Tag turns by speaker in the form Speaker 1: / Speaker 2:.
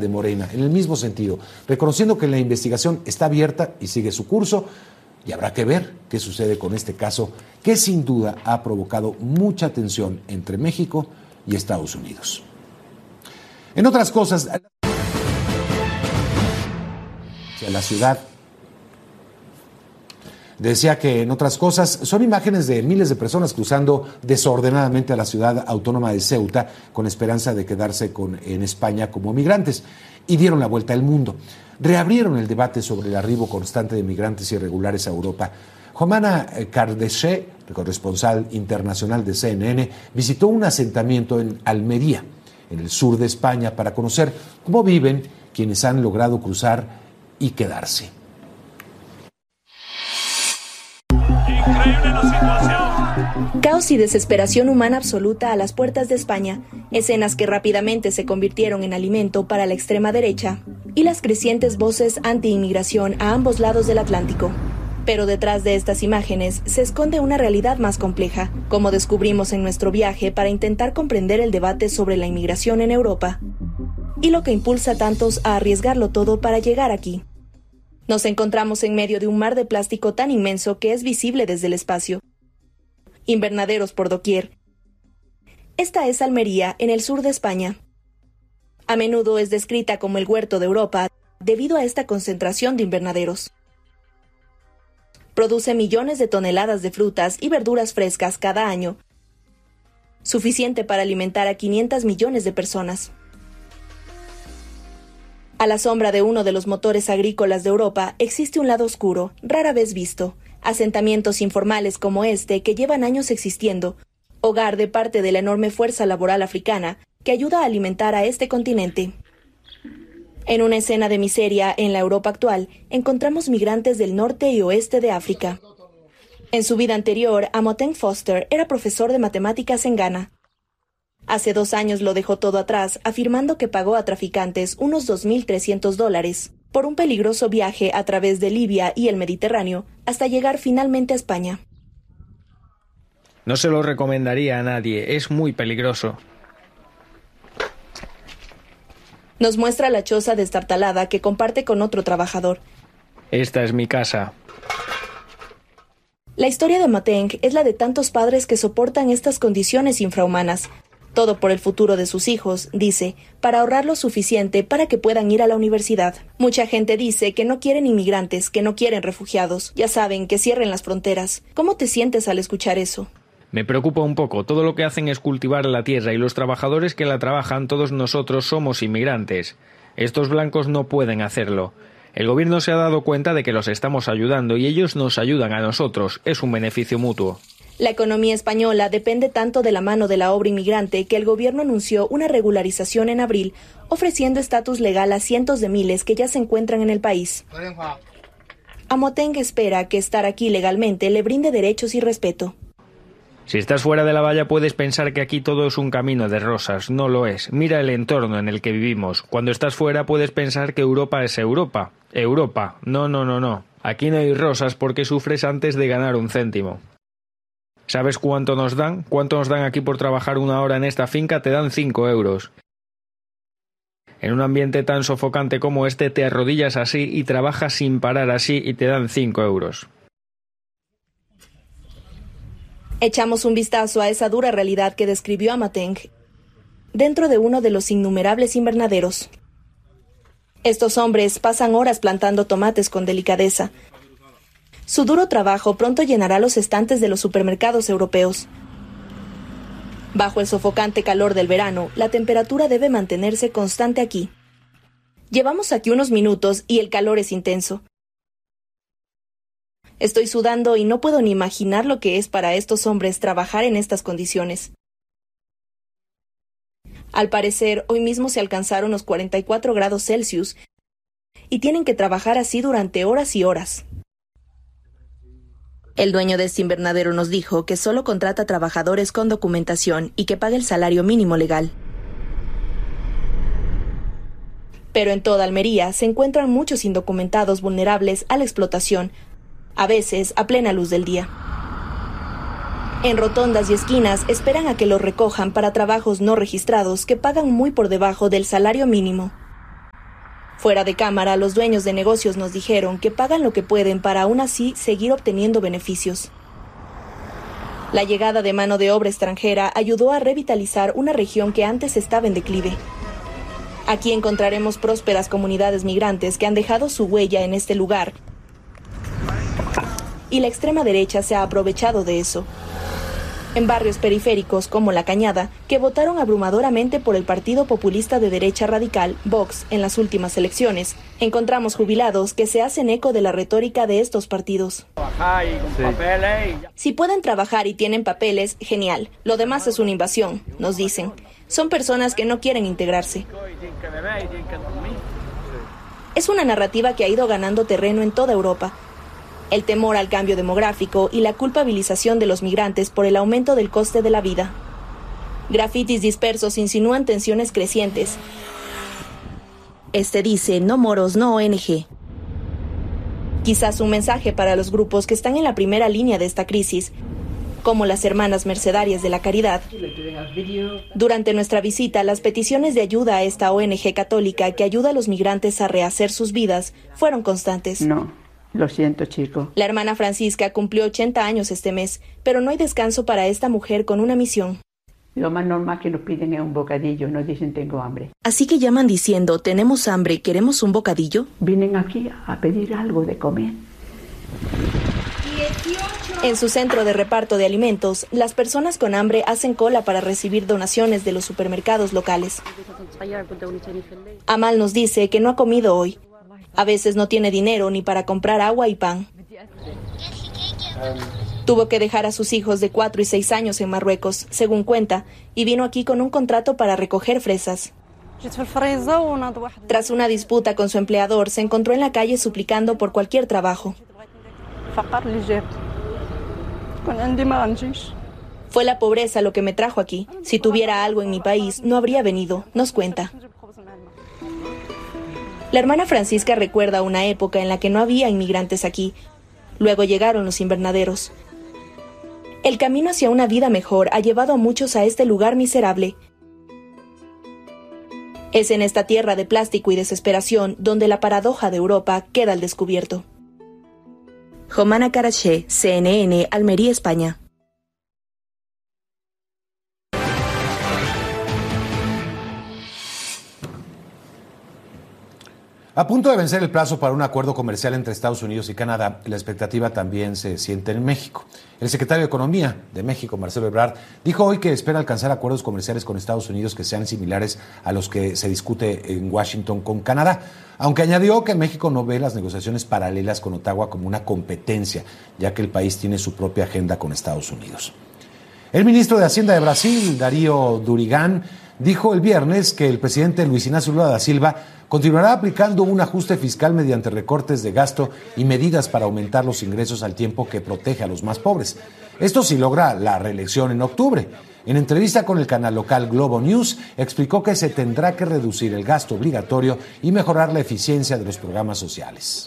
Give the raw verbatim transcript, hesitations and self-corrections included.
Speaker 1: de Morena, en el mismo sentido, reconociendo que la investigación está abierta y sigue su curso, y habrá que ver qué sucede con este caso, que sin duda ha provocado mucha tensión entre México y Estados Unidos. En otras cosas, la ciudad decía que en otras cosas son imágenes de miles de personas cruzando desordenadamente a la ciudad autónoma de Ceuta con esperanza de quedarse con, en España como migrantes, y dieron la vuelta al mundo. Reabrieron el debate sobre el arribo constante de migrantes irregulares a Europa. Jomana Cardesche, corresponsal internacional de C N N, visitó un asentamiento en Almería, en el sur de España, para conocer cómo viven quienes han logrado cruzar y quedarse.
Speaker 2: Increíble la situación.
Speaker 3: Caos y desesperación humana absoluta a las puertas de España, escenas que rápidamente se convirtieron en alimento para la extrema derecha, y las crecientes voces anti-inmigración a ambos lados del Atlántico. Pero detrás de estas imágenes se esconde una realidad más compleja, como descubrimos en nuestro viaje para intentar comprender el debate sobre la inmigración en Europa, y lo que impulsa a tantos a arriesgarlo todo para llegar aquí. Nos encontramos en medio de un mar de plástico tan inmenso que es visible desde el espacio. Invernaderos por doquier. Esta es Almería, en el sur de España. A menudo es descrita como el huerto de Europa debido a esta concentración de invernaderos. Produce millones de toneladas de frutas y verduras frescas cada año, suficiente para alimentar a quinientos millones de personas. A la sombra de uno de los motores agrícolas de Europa existe un lado oscuro, rara vez visto, asentamientos informales como este que llevan años existiendo, hogar de parte de la enorme fuerza laboral africana que ayuda a alimentar a este continente. En una escena de miseria en la Europa actual, encontramos migrantes del norte y oeste de África. En su vida anterior, Amoten Foster era profesor de matemáticas en Ghana. Hace dos años lo dejó todo atrás, afirmando que pagó a traficantes unos dos mil trescientos dólares por un peligroso viaje a través de Libia y el Mediterráneo hasta llegar finalmente a España.
Speaker 4: No se lo recomendaría a nadie, es muy peligroso.
Speaker 3: Nos muestra la choza destartalada que comparte con otro trabajador.
Speaker 4: Esta es mi casa.
Speaker 3: La historia de Amoten es la de tantos padres que soportan estas condiciones infrahumanas. Todo por el futuro de sus hijos, dice, para ahorrar lo suficiente para que puedan ir a la universidad. Mucha gente dice que no quieren inmigrantes, que no quieren refugiados. Ya saben, que cierren las fronteras. ¿Cómo te sientes al escuchar eso?
Speaker 4: Me preocupa un poco. Todo lo que hacen es cultivar la tierra y los trabajadores que la trabajan, todos nosotros somos inmigrantes. Estos blancos no pueden hacerlo. El gobierno se ha dado cuenta de que los estamos ayudando y ellos nos ayudan a nosotros. Es un beneficio mutuo.
Speaker 3: La economía española depende tanto de la mano de la obra inmigrante que el gobierno anunció una regularización en abril, ofreciendo estatus legal a cientos de miles que ya se encuentran en el país. Amoten espera que estar aquí legalmente le brinde derechos y respeto.
Speaker 4: Si estás fuera de la valla puedes pensar que aquí todo es un camino de rosas. No lo es. Mira el entorno en el que vivimos. Cuando estás fuera puedes pensar que Europa es Europa. Europa. No, no, no, no. Aquí no hay rosas porque sufres antes de ganar un céntimo. ¿Sabes cuánto nos dan? ¿Cuánto nos dan aquí por trabajar una hora en esta finca? Te dan cinco euros. En un ambiente tan sofocante como este te arrodillas así y trabajas sin parar así y te dan cinco euros.
Speaker 3: Echamos un vistazo a esa dura realidad que describió Amoten dentro de uno de los innumerables invernaderos. Estos hombres pasan horas plantando tomates con delicadeza. Su duro trabajo pronto llenará los estantes de los supermercados europeos. Bajo el sofocante calor del verano, la temperatura debe mantenerse constante aquí. Llevamos aquí unos minutos y el calor es intenso. Estoy sudando y no puedo ni imaginar lo que es para estos hombres trabajar en estas condiciones. Al parecer, hoy mismo se alcanzaron los cuarenta y cuatro grados Celsius y tienen que trabajar así durante horas y horas. El dueño de este invernadero nos dijo que solo contrata trabajadores con documentación y que paga el salario mínimo legal. Pero en toda Almería se encuentran muchos indocumentados vulnerables a la explotación, a veces a plena luz del día. En rotondas y esquinas esperan a que los recojan para trabajos no registrados que pagan muy por debajo del salario mínimo. Fuera de cámara, los dueños de negocios nos dijeron que pagan lo que pueden para aún así seguir obteniendo beneficios. La llegada de mano de obra extranjera ayudó a revitalizar una región que antes estaba en declive. Aquí encontraremos prósperas comunidades migrantes que han dejado su huella en este lugar. Y la extrema derecha se ha aprovechado de eso. En barrios periféricos como La Cañada, que votaron abrumadoramente por el partido populista de derecha radical, Vox, en las últimas elecciones, encontramos jubilados que se hacen eco de la retórica de estos partidos. Si pueden trabajar y tienen papeles, genial. Lo demás es una invasión, nos dicen. Son personas que no quieren integrarse. Es una narrativa que ha ido ganando terreno en toda Europa. El temor al cambio demográfico y la culpabilización de los migrantes por el aumento del coste de la vida. Grafitis dispersos insinúan tensiones crecientes. Este dice, no moros, no O N G. Quizás un mensaje para los grupos que están en la primera línea de esta crisis, como las Hermanas Mercedarias de la Caridad. Durante nuestra visita, las peticiones de ayuda a esta O N G católica que ayuda a los migrantes a rehacer sus vidas fueron constantes.
Speaker 5: No. Lo siento, chico.
Speaker 3: La hermana Francisca cumplió ochenta años este mes, pero no hay descanso para esta mujer con una misión.
Speaker 5: Lo más normal que nos piden es un bocadillo, nos dicen tengo hambre.
Speaker 3: Así que llaman diciendo, tenemos hambre, ¿queremos un bocadillo?
Speaker 5: Vienen aquí a pedir algo de comer.
Speaker 3: En su centro de reparto de alimentos, las personas con hambre hacen cola para recibir donaciones de los supermercados locales. Amal nos dice que no ha comido hoy. A veces no tiene dinero ni para comprar agua y pan. Tuvo que dejar a sus hijos de cuatro y seis años en Marruecos, según cuenta, y vino aquí con un contrato para recoger fresas. Tras una disputa con su empleador, se encontró en la calle suplicando por cualquier trabajo. Fue la pobreza lo que me trajo aquí. Si tuviera algo en mi país, no habría venido, nos cuenta. La hermana Francisca recuerda una época en la que no había inmigrantes aquí. Luego llegaron los invernaderos. El camino hacia una vida mejor ha llevado a muchos a este lugar miserable. Es en esta tierra de plástico y desesperación donde la paradoja de Europa queda al descubierto. Jomana Caraché, C N N, Almería, España.
Speaker 1: A punto de vencer el plazo para un acuerdo comercial entre Estados Unidos y Canadá, la expectativa también se siente en México. El secretario de Economía de México, Marcelo Ebrard, dijo hoy que espera alcanzar acuerdos comerciales con Estados Unidos que sean similares a los que se discute en Washington con Canadá, aunque añadió que México no ve las negociaciones paralelas con Ottawa como una competencia, ya que el país tiene su propia agenda con Estados Unidos. El ministro de Hacienda de Brasil, Darío Durigan, dijo el viernes que el presidente Luis Ignacio Lula da Silva continuará aplicando un ajuste fiscal mediante recortes de gasto y medidas para aumentar los ingresos al tiempo que protege a los más pobres. Esto si logra la reelección en octubre. En entrevista con el canal local Globo News, explicó que se tendrá que reducir el gasto obligatorio y mejorar la eficiencia de los programas sociales.